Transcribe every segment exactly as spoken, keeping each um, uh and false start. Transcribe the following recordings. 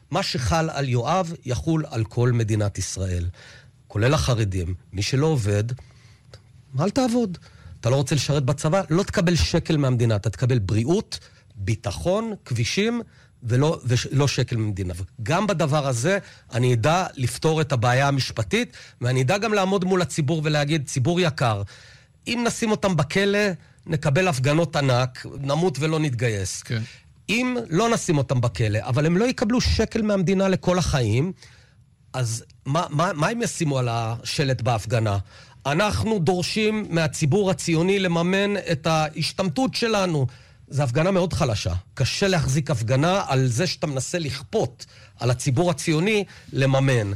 מה שחל על יואב יחול על כל מדינת ישראל. כולל החרדים. מי שלא עובד, אל תעבוד. אתה לא רוצה לשרת בצבא, לא תקבל שקל מהמדינה. אתה תקבל בריאות, ביטחון, כבישים, ולא, ולא שקל ממדינה. גם בדבר הזה אני אדע לפתור את הבעיה המשפטית, ואני אדע גם לעמוד מול הציבור ולהגיד, ציבור יקר, אם נשים אותם בכלא, נקבל הפגנות ענק, נמות ולא נתגייס. כן. אם לא נשים אותם בכלא, אבל הם לא יקבלו שקל מהמדינה לכל החיים, אז מה, מה, מה הם ישימו על השלט בהפגנה? אנחנו דורשים מהציבור הציוני לממן את ההשתמטות שלנו. זו הפגנה מאוד חלשה. קשה להחזיק הפגנה על זה שאתה מנסה לכפות על הציבור הציוני לממן.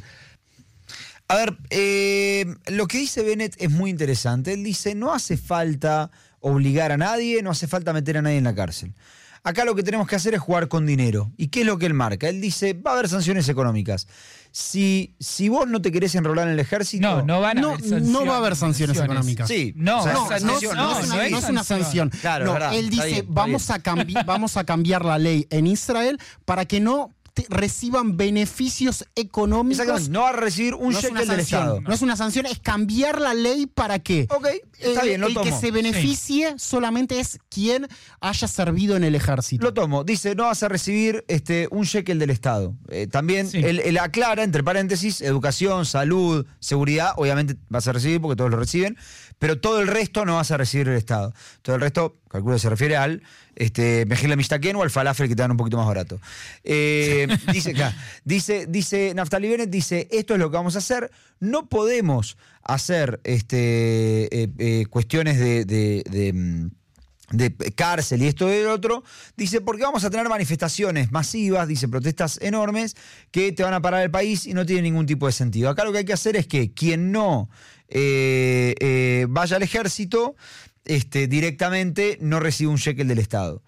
A ver, eh, lo que dice Bennett es muy interesante. Él dice, no hace falta obligar a nadie, no hace falta meter a nadie en la cárcel. Acá lo que tenemos que hacer es jugar con dinero. ¿Y qué es lo que él marca? Él dice, va a haber sanciones económicas. Si, si vos no te querés enrolar en el ejército... No, no van a no, haber sanciones. No va a haber sanciones, sanciones. económicas. Sí. No, o sea, no, no, sanción, no, no, no, es, no, una, no es una sanción. Claro, no, verdad, él dice, bien, vamos, a cambi- vamos a cambiar la ley en Israel para que no te reciban beneficios económicos. No va a recibir un no shekel del Estado. No es una sanción, es cambiar la ley para que Ok, está el, bien, lo el tomo. que se beneficie sí. solamente es quien haya servido en el ejército. Lo tomo. Dice, no vas a recibir este, un shekel del Estado. Eh, también sí. él, él aclara, entre paréntesis, educación, salud, seguridad, obviamente vas a recibir porque todos lo reciben, pero todo el resto no vas a recibir el Estado. Todo el resto, calculo que se refiere al este, Mejil Mishtaken o al falafel que te dan un poquito más barato. Eh, dice acá, dice, dice Naftali Bennett, dice, esto es lo que vamos a hacer, no podemos hacer este, eh, eh, cuestiones de... de, de de cárcel y esto y el otro, dice, porque vamos a tener manifestaciones masivas, dice, protestas enormes, que te van a parar el país y no tiene ningún tipo de sentido. Acá lo que hay que hacer es que quien no eh, eh, vaya al ejército, este, directamente no recibe un shekel del Estado.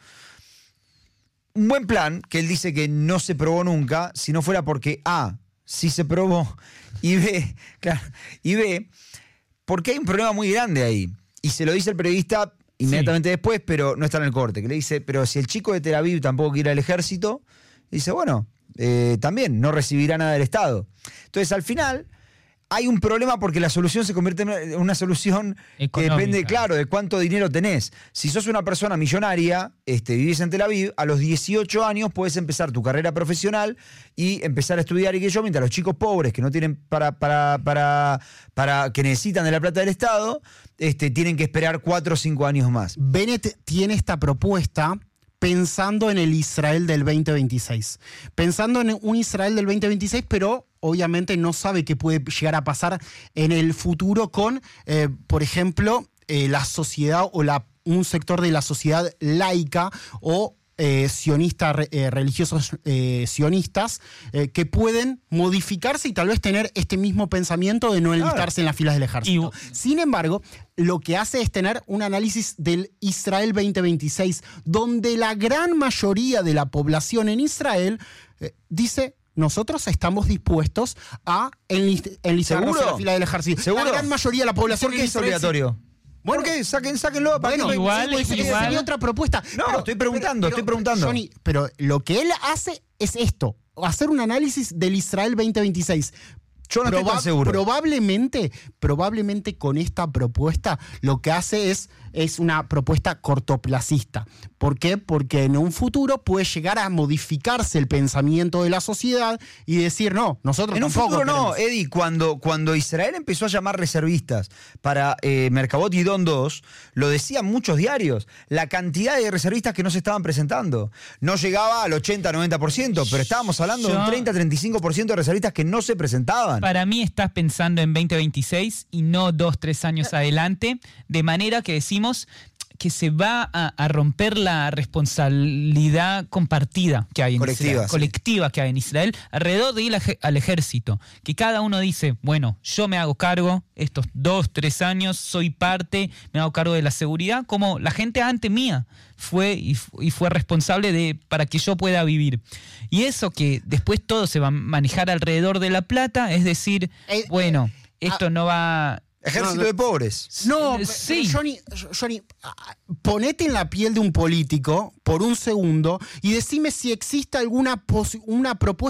Un buen plan, que él dice que no se probó nunca, si no fuera porque A, sí se probó, y B, claro, y B, porque hay un problema muy grande ahí. Y se lo dice el periodista inmediatamente sí. después, pero no está en el corte, que le dice, pero si el chico de Tel Aviv tampoco quiere ir al ejército, dice, bueno, eh, también no recibirá nada del Estado. Entonces, al final, hay un problema porque la solución se convierte en una solución económica, que depende, claro, de cuánto dinero tenés. Si sos una persona millonaria, este, vivís en Tel Aviv, a los dieciocho años puedes empezar tu carrera profesional y empezar a estudiar y que yo, mientras los chicos pobres que no tienen para, para, para, para que necesitan de la plata del Estado, este, tienen que esperar cuatro o cinco años más. Bennett tiene esta propuesta pensando en el Israel del veinte veintiséis. Pensando en un Israel del veinte veintiséis, pero obviamente no sabe qué puede llegar a pasar en el futuro con, eh, por ejemplo, eh, la sociedad o la, un sector de la sociedad laica o eh, sionistas, eh, religiosos eh, sionistas, eh, que pueden modificarse y tal vez tener este mismo pensamiento de no enlistarse en las filas del ejército. Y, Sin embargo, lo que hace es tener un análisis del Israel veinte veintiséis, donde la gran mayoría de la población en Israel eh, dice... Nosotros estamos dispuestos a enlist- enlistarnos en la fila del ejército. ¿Seguro? La gran mayoría de la población... ¿Por qué es obligatorio? Bueno, ¿por qué? Saquen, sáquenlo. Bueno, qué? igual, sí, pues, igual. sería otra propuesta. No, pero, estoy preguntando, pero, estoy preguntando. Johnny, pero lo que él hace es esto, hacer un análisis del Israel veinte veintiséis. Yo no Proba- estoy tan seguro. Probablemente, probablemente con esta propuesta lo que hace es, es una propuesta cortoplacista. ¿Por qué? Porque en un futuro puede llegar a modificarse el pensamiento de la sociedad y decir, no, nosotros en un tampoco futuro no, queremos. Eddie, cuando, cuando Israel empezó a llamar reservistas para eh, Merkabot y Don dos, lo decían muchos diarios, la cantidad de reservistas que no se estaban presentando. No llegaba al ochenta a noventa por ciento, pero estábamos hablando Yo... de un treinta a treinta y cinco por ciento de reservistas que no se presentaban. Para mí estás pensando en veinte veintiséis y no dos, tres años adelante, de manera que decimos que se va a, a romper la responsabilidad compartida que hay en colectiva, Israel, sí. colectiva que hay en Israel, alrededor de ir al ejército. Que cada uno dice, bueno, yo me hago cargo, estos dos, tres años, soy parte, me hago cargo de la seguridad, como la gente antes mía fue y, y fue responsable de para que yo pueda vivir. Y eso que después todo se va a manejar alrededor de la plata, es decir, Eh, bueno, eh, esto no va... Ejército No, no. de pobres. No, Sí. Johnny, Johnny, ponete en la piel de un político por un segundo y decime si existe alguna pos- una propuesta